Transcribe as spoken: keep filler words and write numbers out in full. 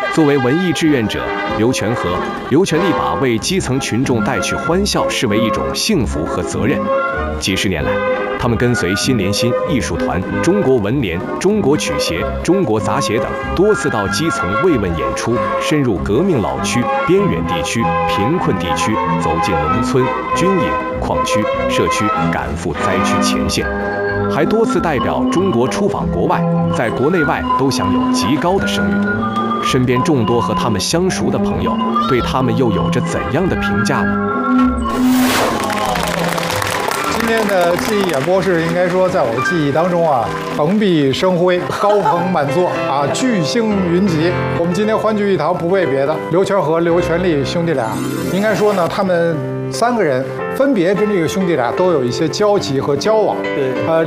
作为文艺志愿者，刘全和、刘全利把为基层群众带去欢笑视为一种幸福和责任。几十年来，他们跟随新联新艺术团、中国文联、中国曲协、中国杂协等多次到基层慰问演出，深入革命老区、边远地区、贫困地区，走进农村、军营、矿区、社区，赶赴灾区前线，还多次代表中国出访国外，在国内外都享有极高的声誉。身边众多和他们相熟的朋友，对他们又有着怎样的评价呢？ 今天的记忆演播室，应该说在我的记忆当中啊，蓬荜生辉，高朋满座啊，巨星云集。我们今天欢聚一堂，不为别的，刘全和、刘全利兄弟俩，应该说呢，他们三个人分别跟这个兄弟俩都有一些交集和交往。 对， 呃，